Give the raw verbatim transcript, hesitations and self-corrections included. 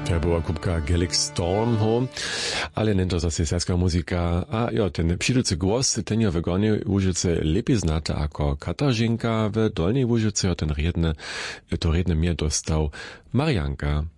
To była kubka Gaelic Storm, ho. Ale nie to zase serska muzika. A jo, ten przydúcy głos, ten je w Gornej Łużyce lepiej znata jako Katarzynka, w Dolnej Łużyce ten redne, to redne mnie dostał Marianka.